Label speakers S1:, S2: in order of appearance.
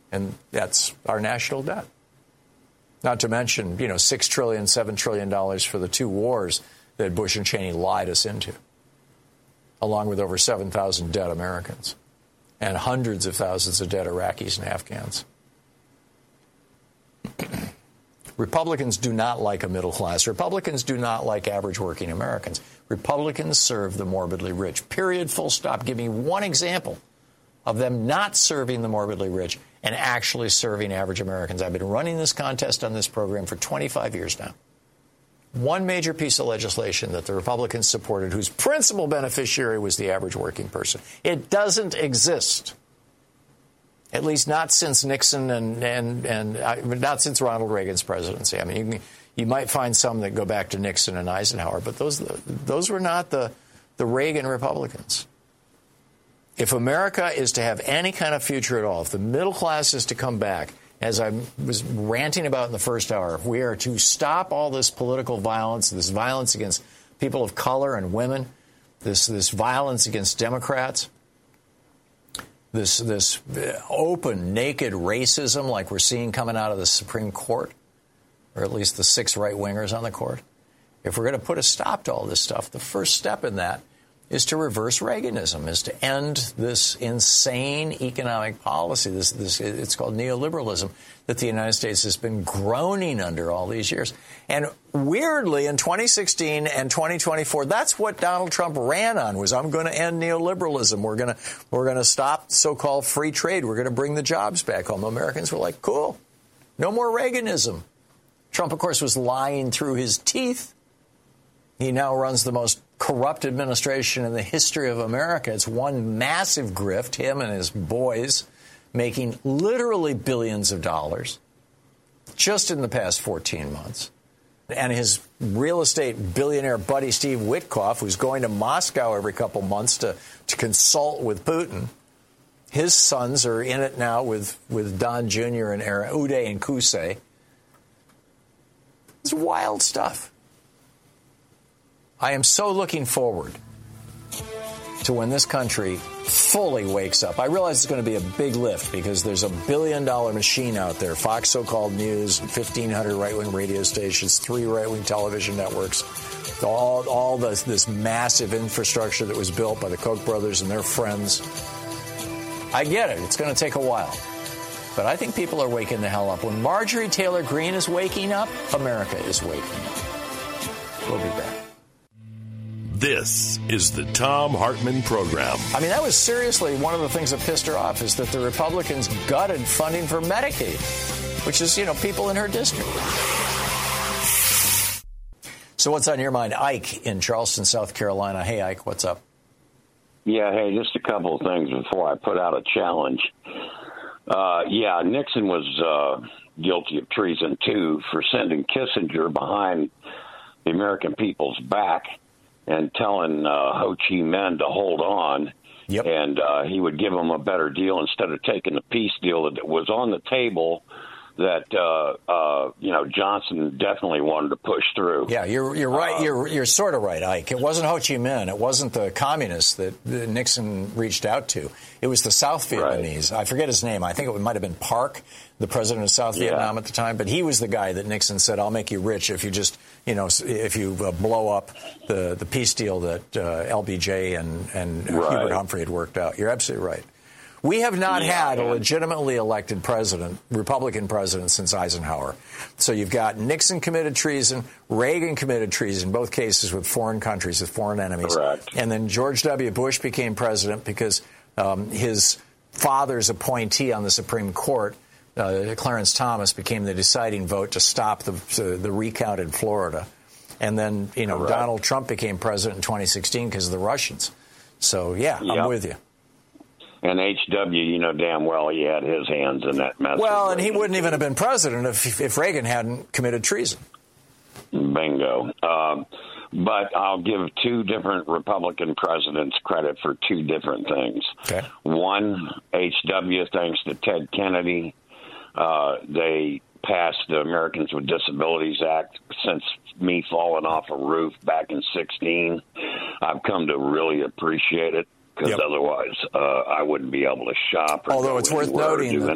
S1: And that's our national debt. Not to mention, $6 trillion, $7 trillion for the two wars that Bush and Cheney lied us into, along with over 7,000 dead Americans and hundreds of thousands of dead Iraqis and Afghans. Republicans do not like a middle class. Republicans do not like average working Americans. Republicans serve the morbidly rich. Period, full stop. Give me one example of them not serving the morbidly rich and actually serving average Americans. I've been running this contest on this program for 25 years now. One major piece of legislation that the Republicans supported whose principal beneficiary was the average working person. It doesn't exist. At least not since Nixon and not since Ronald Reagan's presidency. I mean, you might find some that go back to Nixon and Eisenhower, but those were not the Reagan Republicans. If America is to have any kind of future at all, if the middle class is to come back, as I was ranting about in the first hour, if we are to stop all this political violence, this violence against people of color and women, this violence against Democrats, this open, naked racism like we're seeing coming out of the Supreme Court, or at least the 6 right-wingers on the court, if we're going to put a stop to all this stuff, the first step in that is to reverse Reaganism, is to end this insane economic policy, this it's called neoliberalism, that the United States has been groaning under all these years. And weirdly, in 2016 and 2024, that's what Donald Trump ran on, was I'm going to end neoliberalism. We're going to stop so-called free trade. We're going to bring the jobs back home. Americans were like, cool, no more Reaganism. Trump, of course, was lying through his teeth. He now runs the most corrupt administration in the history of America. It's one massive grift, him and his boys making literally billions of dollars just in the past 14 months. And his real estate billionaire buddy, Steve Witkoff, who's going to Moscow every couple months to consult with Putin. His sons are in it now with Don Jr. and Uday and Qusay. It's wild stuff. I am so looking forward to when this country fully wakes up. I realize it's going to be a big lift because there's a $1 billion machine out there, Fox So-Called News, 1,500 right-wing radio stations, 3 right-wing television networks, all this massive infrastructure that was built by the Koch brothers and their friends. I get it. It's going to take a while. But I think people are waking the hell up. When Marjorie Taylor Greene is waking up, America is waking up. We'll be back.
S2: This is the Thom Hartmann Program.
S1: I mean, that was seriously one of the things that pissed her off, is that the Republicans gutted funding for Medicaid, which is, people in her district. So what's on your mind? Ike in Charleston, South Carolina. Hey, Ike, what's up?
S3: Yeah, hey, just a couple of things before I put out a challenge. Nixon was guilty of treason, too, for sending Kissinger behind the American people's back and telling Ho Chi Minh to hold on. Yep. And he would give them a better deal instead of taking the peace deal that was on the table that, Johnson definitely wanted to push through.
S1: Yeah, you're right. You're sort of right, Ike. It wasn't Ho Chi Minh. It wasn't the communists that Nixon reached out to. It was the South Vietnamese. Right. I forget his name. I think it might have been Park, the president of South Vietnam at the time. But he was the guy that Nixon said, I'll make you rich if you just, if you blow up the peace deal that LBJ and Hubert Humphrey had worked out. You're absolutely right. We have not had a legitimately elected president, Republican president, since Eisenhower. So you've got Nixon committed treason, Reagan committed treason, both cases with foreign countries, with foreign enemies. Correct. And then George W. Bush became president because his father's appointee on the Supreme Court, Clarence Thomas, became the deciding vote to stop the recount in Florida. And then, Donald Trump became president in 2016 because of the Russians. So, I'm with you.
S3: And H.W., damn well he had his hands in that mess.
S1: Well, and he wouldn't even have been president if Reagan hadn't committed treason.
S3: Bingo. But I'll give 2 different Republican presidents credit for 2 different things. Okay. One, H.W., thanks to Ted Kennedy, they passed the Americans with Disabilities Act. Since me falling off a roof back in 2016, I've come to really appreciate it. Because otherwise, I wouldn't be able to shop. Although it's worth noting that